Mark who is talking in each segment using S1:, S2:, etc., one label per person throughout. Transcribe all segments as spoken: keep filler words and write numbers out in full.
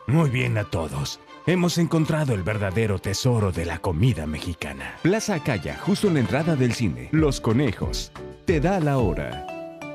S1: Muy bien a todos. Hemos encontrado el verdadero tesoro de la comida mexicana.
S2: Plaza Acaya, justo en la entrada del cine. Los Conejos. Te da la hora.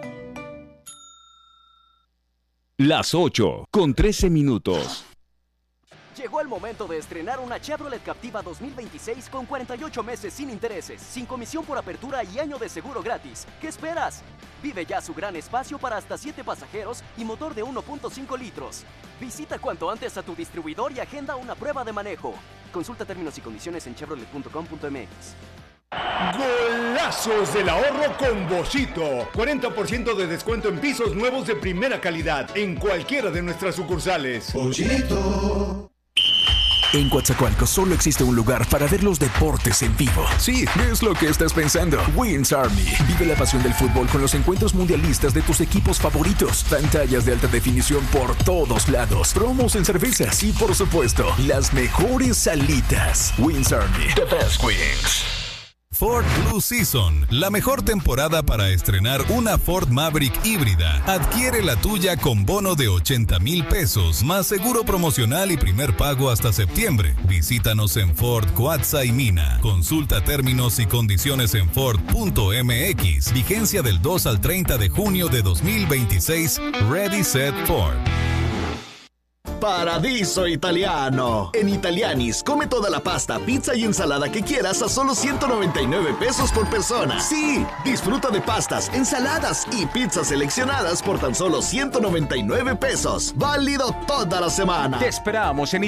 S2: Las ocho, con trece minutos.
S3: Llegó el momento de estrenar una Chevrolet Captiva dos mil veintiséis con cuarenta y ocho meses sin intereses, sin comisión por apertura y año de seguro gratis. ¿Qué esperas? Vive ya su gran espacio para hasta siete pasajeros y motor de uno punto cinco litros. Visita cuanto antes a tu distribuidor y agenda una prueba de manejo. Consulta términos y condiciones en chevrolet punto com punto m x.
S4: Golazos del ahorro con Boschito. cuarenta por ciento de descuento en pisos nuevos de primera calidad en cualquiera de nuestras sucursales.
S5: Boschito.
S6: En Coatzacoalcos solo existe un lugar para ver los deportes en vivo. Sí, es lo que estás pensando. Wings Army. Vive la pasión del fútbol con los encuentros mundialistas de tus equipos favoritos. Pantallas de alta definición por todos lados. Promos en cervezas. Y por supuesto, las mejores salitas. Wings Army. The best wings.
S7: Ford Blue Season, la mejor temporada para estrenar una Ford Maverick híbrida. Adquiere la tuya con bono de ochenta mil pesos, más seguro promocional y primer pago hasta septiembre. Visítanos en Ford Coatza y Mina. Consulta términos y condiciones en Ford punto m x. Vigencia del dos al treinta de junio de dos mil veintiséis. Ready, Set, Ford.
S8: Paradiso Italiano. En Italianis, come toda la pasta, pizza y ensalada que quieras a solo ciento noventa y nueve pesos por persona. Sí, disfruta de pastas, ensaladas y pizzas seleccionadas por tan solo ciento noventa y nueve pesos. Válido toda la semana.
S2: Te esperamos en